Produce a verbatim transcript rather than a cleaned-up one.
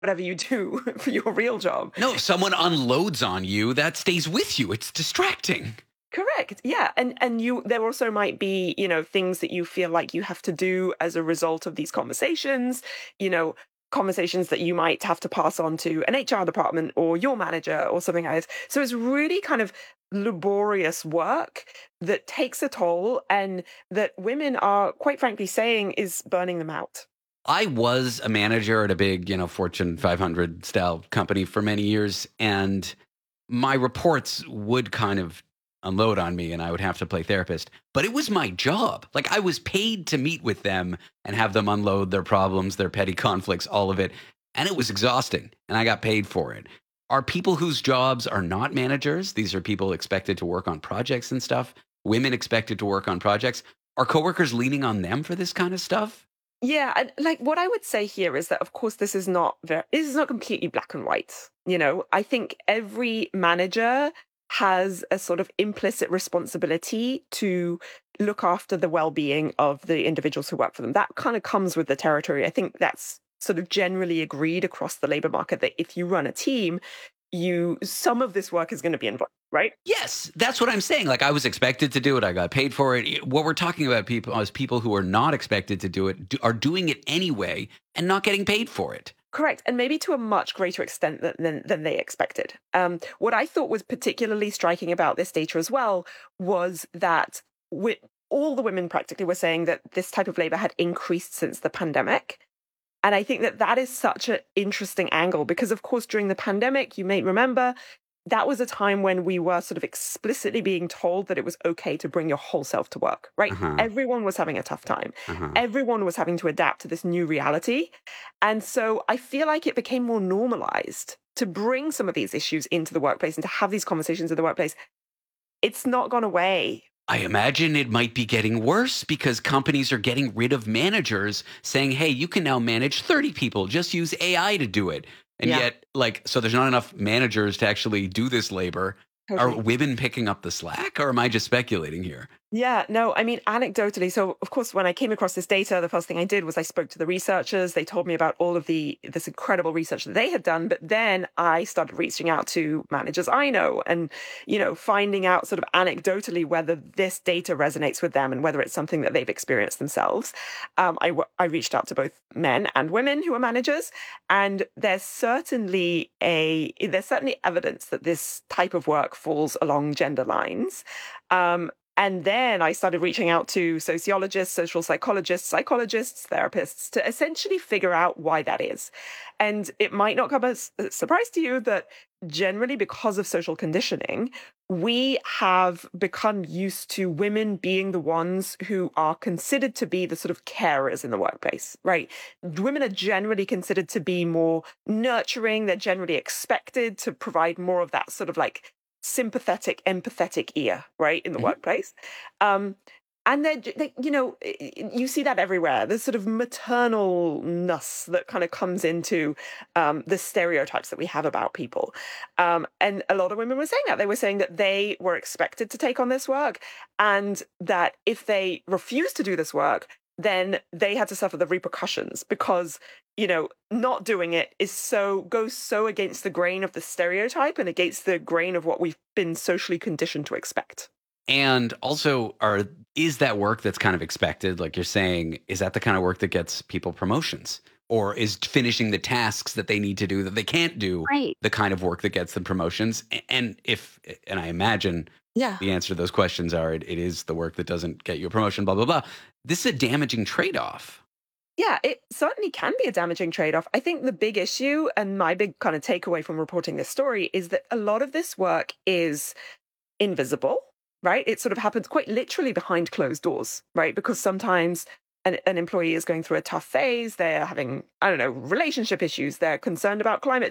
whatever you do for your real job. No, if someone unloads on you, that stays with you. It's distracting. Correct. Yeah. And and you there also might be, you know, things that you feel like you have to do as a result of these conversations, you know, conversations that you might have to pass on to an H R department or your manager or something like this. So it's really kind of laborious work that takes a toll and that women are quite frankly saying is burning them out. I was a manager at a big, you know, Fortune five hundred style company for many years, and my reports would kind of unload on me and I would have to play therapist. But it was my job. Like I was paid to meet with them and have them unload their problems, their petty conflicts, all of it. And it was exhausting and I got paid for it. Are people whose jobs are not managers, these are people expected to work on projects and stuff, women expected to work on projects, are coworkers leaning on them for this kind of stuff? Yeah, and like what I would say here is that, of course, this is not very, this is not completely black and white. You know, I think every manager has a sort of implicit responsibility to look after the well-being of the individuals who work for them. That kind of comes with the territory. I think that's sort of generally agreed across the labor market that if you run a team, you some of this work is going to be involved, right? Yes, that's what I'm saying. Like I was expected to do it. I got paid for it. What we're talking about people is people who are not expected to do it do, are doing it anyway and not getting paid for it. Correct. And maybe to a much greater extent than, than, than they expected. Um, what I thought was particularly striking about this data as well was that with, all the women practically were saying that this type of labor had increased since the pandemic. And I think that that is such an interesting angle because, of course, during the pandemic, you may remember, that was a time when we were sort of explicitly being told that it was okay to bring your whole self to work, right? Uh-huh. Everyone was having a tough time. Uh-huh. Everyone was having to adapt to this new reality. And so I feel like it became more normalized to bring some of these issues into the workplace and to have these conversations in the workplace. It's not gone away. I imagine it might be getting worse because companies are getting rid of managers saying, hey, you can now manage thirty people. Just use A I to do it. And Yeah. yet, like, so there's not enough managers to actually do this labor. Totally. Are women picking up the slack or am I just speculating here? Yeah, no, I mean, anecdotally. So, of course, when I came across this data, the first thing I did was I spoke to the researchers. They told me about all of the this incredible research that they had done. But then I started reaching out to managers I know and, you know, finding out sort of anecdotally whether this data resonates with them and whether it's something that they've experienced themselves. Um, I, I reached out to both men and women who are managers. And there's certainly a there's certainly evidence that this type of work falls along gender lines. Um, And then I started reaching out to sociologists, social psychologists, psychologists, therapists to essentially figure out why that is. And it might not come as a surprise to you that generally because of social conditioning, we have become used to women being the ones who are considered to be the sort of carers in the workplace, right? Women are generally considered to be more nurturing. They're generally expected to provide more of that sort of like sympathetic, empathetic ear, right, in the mm-hmm. workplace. Um, and then, they, you know, you see that everywhere. There's sort of maternalness that kind of comes into um, the stereotypes that we have about people. Um, and a lot of women were saying that. They were saying that they were expected to take on this work and that if they refused to do this work, then they had to suffer the repercussions because, you know, not doing it is so goes so against the grain of the stereotype and against the grain of what we've been socially conditioned to expect. And also, are is that work that's kind of expected, like you're saying, is that the kind of work that gets people promotions? Or is finishing the tasks that they need to do that they can't do right. the kind of work that gets them promotions? And if, and I imagine yeah. the answer to those questions are it, it is the work that doesn't get you a promotion, blah, blah, blah. This is a damaging trade-off. Yeah, it certainly can be a damaging trade-off. I think the big issue and my big kind of takeaway from reporting this story is that a lot of this work is invisible, right? It sort of happens quite literally behind closed doors, right? Because sometimes an, an employee is going through a tough phase. They're having, I don't know, relationship issues. They're concerned about climate